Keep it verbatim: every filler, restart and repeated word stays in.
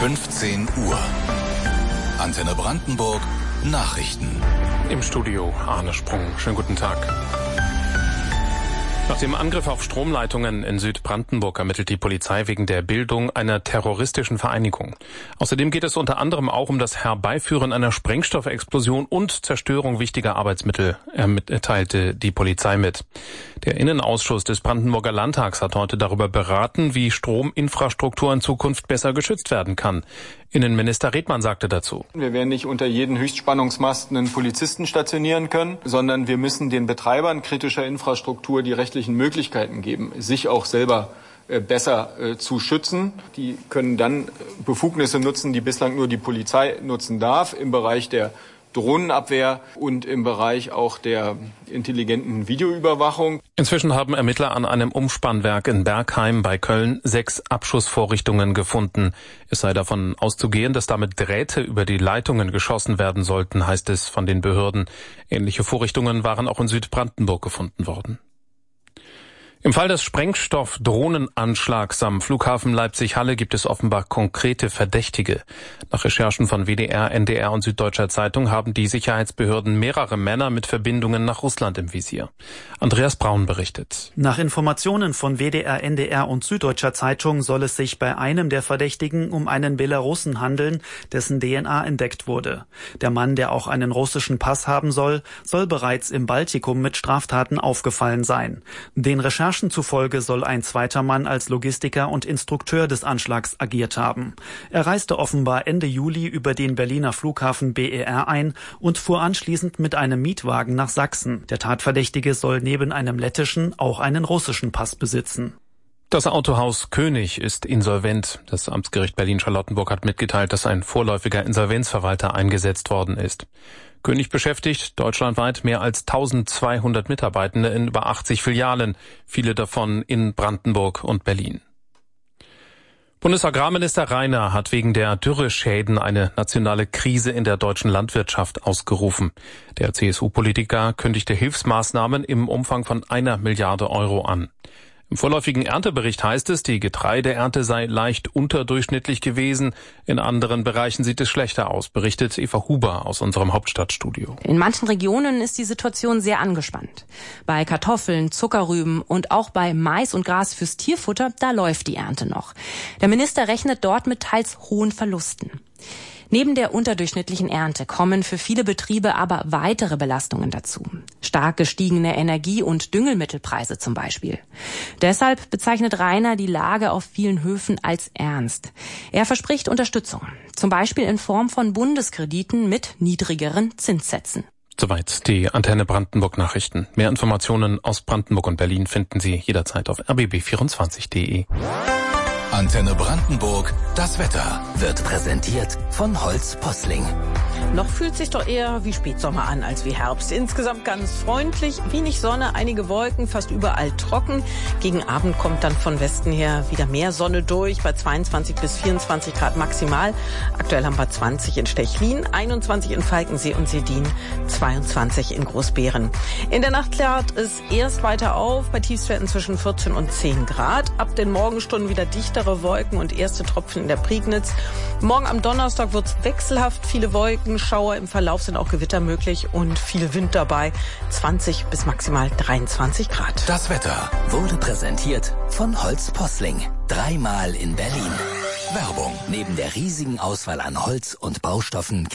fünfzehn Uhr. Antenne Brandenburg Nachrichten. Im Studio Arne Sprung. Schönen guten Tag. Nach dem Angriff auf Stromleitungen in Südbrandenburg ermittelt die Polizei wegen der Bildung einer terroristischen Vereinigung. Außerdem geht es unter anderem auch um das Herbeiführen einer Sprengstoffexplosion und Zerstörung wichtiger Arbeitsmittel, teilte die Polizei mit. Der Innenausschuss des Brandenburger Landtags hat heute darüber beraten, wie Strominfrastruktur in Zukunft besser geschützt werden kann. Innenminister Redmann sagte dazu: Wir werden nicht unter jeden Höchstspannungsmast einen Polizisten stationieren können, sondern wir müssen den Betreibern kritischer Infrastruktur die rechtlichen Möglichkeiten geben, sich auch selber besser zu schützen. Die können dann Befugnisse nutzen, die bislang nur die Polizei nutzen darf, im Bereich der Drohnenabwehr und im Bereich auch der intelligenten Videoüberwachung. Inzwischen haben Ermittler an einem Umspannwerk in Bergheim bei Köln sechs Abschussvorrichtungen gefunden. Es sei davon auszugehen, dass damit Drähte über die Leitungen geschossen werden sollten, heißt es von den Behörden. Ähnliche Vorrichtungen waren auch in Südbrandenburg gefunden worden. Im Fall des Sprengstoff-Drohnenanschlags am Flughafen Leipzig-Halle gibt es offenbar konkrete Verdächtige. Nach Recherchen von W D R, N D R und Süddeutscher Zeitung haben die Sicherheitsbehörden mehrere Männer mit Verbindungen nach Russland im Visier. Andreas Braun berichtet. Nach Informationen von W D R, N D R und Süddeutscher Zeitung soll es sich bei einem der Verdächtigen um einen Belarussen handeln, dessen D N A entdeckt wurde. Der Mann, der auch einen russischen Pass haben soll, soll bereits im Baltikum mit Straftaten aufgefallen sein. Den Recherchen zufolge soll ein zweiter Mann als Logistiker und Instrukteur des Anschlags agiert haben. Er reiste offenbar Ende Juli über den Berliner Flughafen B E R ein und fuhr anschließend mit einem Mietwagen nach Sachsen. Der Tatverdächtige soll neben einem lettischen auch einen russischen Pass besitzen. Das Autohaus König ist insolvent. Das Amtsgericht Berlin-Charlottenburg hat mitgeteilt, dass ein vorläufiger Insolvenzverwalter eingesetzt worden ist. König beschäftigt deutschlandweit mehr als eintausendzweihundert Mitarbeitende in über achtzig Filialen, viele davon in Brandenburg und Berlin. Bundesagrarminister Rainer hat wegen der Dürreschäden eine nationale Krise in der deutschen Landwirtschaft ausgerufen. Der C S U-Politiker kündigte Hilfsmaßnahmen im Umfang von einer Milliarde Euro an. Im vorläufigen Erntebericht heißt es, die Getreideernte sei leicht unterdurchschnittlich gewesen. In anderen Bereichen sieht es schlechter aus, berichtet Eva Huber aus unserem Hauptstadtstudio. In manchen Regionen ist die Situation sehr angespannt. Bei Kartoffeln, Zuckerrüben und auch bei Mais und Gras fürs Tierfutter, da läuft die Ernte noch. Der Minister rechnet dort mit teils hohen Verlusten. Neben der unterdurchschnittlichen Ernte kommen für viele Betriebe aber weitere Belastungen dazu. Stark gestiegene Energie- und Düngemittelpreise zum Beispiel. Deshalb bezeichnet Rainer die Lage auf vielen Höfen als ernst. Er verspricht Unterstützung, zum Beispiel in Form von Bundeskrediten mit niedrigeren Zinssätzen. Soweit die Antenne Brandenburg Nachrichten. Mehr Informationen aus Brandenburg und Berlin finden Sie jederzeit auf r b b vierundzwanzig punkt d e. Antenne Brandenburg, das Wetter wird präsentiert von Holz Posling. Noch fühlt sich doch eher wie Spätsommer an als wie Herbst. Insgesamt ganz freundlich, wenig Sonne, einige Wolken, fast überall trocken. Gegen Abend kommt dann von Westen her wieder mehr Sonne durch, bei zweiundzwanzig bis vierundzwanzig Grad maximal. Aktuell haben wir zwanzig in Stechlin, einundzwanzig in Falkensee und Sedin, zweiundzwanzig in Großbeeren. In der Nacht klärt es erst weiter auf, bei Tiefstwerten zwischen vierzehn und zehn Grad. Ab den Morgenstunden wieder dichtere Wolken und erste Tropfen in der Prignitz. Morgen am Donnerstag wird es wechselhaft, viele Wolken, Schauer, im Verlauf sind auch Gewitter möglich und viel Wind dabei. zwanzig bis maximal dreiundzwanzig Grad. Das Wetter wurde präsentiert von Holz Posling. Dreimal in Berlin. Werbung. Neben der riesigen Auswahl an Holz und Baustoffen